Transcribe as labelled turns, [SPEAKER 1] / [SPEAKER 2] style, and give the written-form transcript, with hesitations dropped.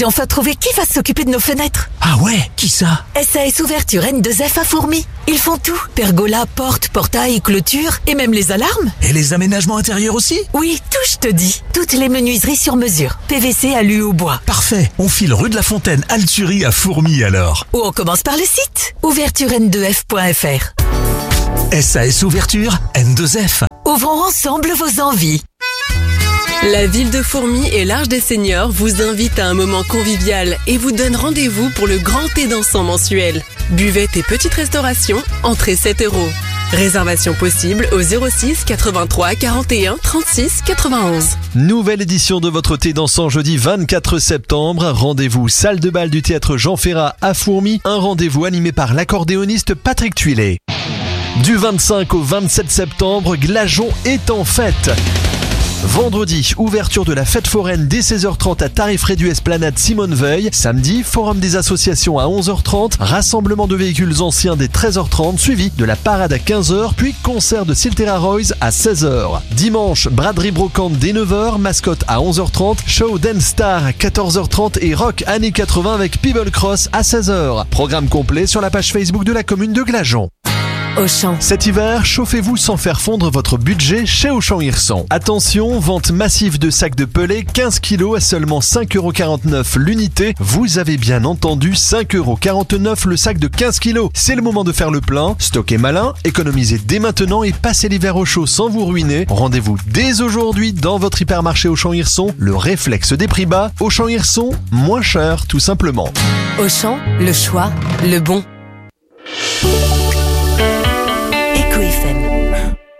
[SPEAKER 1] J'ai enfin trouvé qui va s'occuper de nos fenêtres.
[SPEAKER 2] Ah ouais, qui ça?
[SPEAKER 1] SAS Ouverture N2F à Fourmi. Ils font tout. Pergola, porte, portail, clôture et même les alarmes.
[SPEAKER 2] Et les aménagements intérieurs aussi?
[SPEAKER 1] Oui, tout je te dis. Toutes les menuiseries sur mesure. PVC, alu ou bois.
[SPEAKER 2] Parfait, on file rue de la Fontaine, Alturie à Fourmi alors.
[SPEAKER 1] Ou on commence par le site ouverture-n2f.fr.
[SPEAKER 2] SAS Ouverture N2F.
[SPEAKER 1] Ouvrons ensemble vos envies.
[SPEAKER 3] La ville de Fourmi et l'Arche des Seniors vous invite à un moment convivial et vous donne rendez-vous pour le grand thé dansant mensuel. Buvette et petite restauration, entrée 7 €. Réservation possible au 06 83 41 36 91.
[SPEAKER 4] Nouvelle édition de votre thé dansant jeudi 24 septembre. Rendez-vous salle de bal du théâtre Jean Ferrat à Fourmi. Un rendez-vous animé par l'accordéoniste Patrick Tuilet. Du 25 au 27 septembre, Glageon est en fête. Vendredi, ouverture de la fête foraine dès 16h30 à tarif réduit Esplanade Simone Veil. Samedi, forum des associations à 11h30, rassemblement de véhicules anciens dès 13h30, suivi de la parade à 15h, puis concert de Siltera Royce à 16h. Dimanche, braderie brocante dès 9h, mascotte à 11h30, show Dance Star à 14h30 et rock années 80 avec People Cross à 16h. Programme complet sur la page Facebook de la commune de Glageon.
[SPEAKER 1] Auchan.
[SPEAKER 4] Cet hiver, chauffez-vous sans faire fondre votre budget chez Auchan Hirson. Attention, vente massive de sacs de pelés, 15 kg à seulement 5,49 € l'unité. Vous avez bien entendu, 5,49 € le sac de 15 kg. C'est le moment de faire le plein. Stockez malin, économisez dès maintenant et passez l'hiver au chaud sans vous ruiner. Rendez-vous dès aujourd'hui dans votre hypermarché Auchan Hirson. Le réflexe des prix bas. Auchan Hirson, moins cher tout simplement.
[SPEAKER 1] Auchan, le choix, le bon.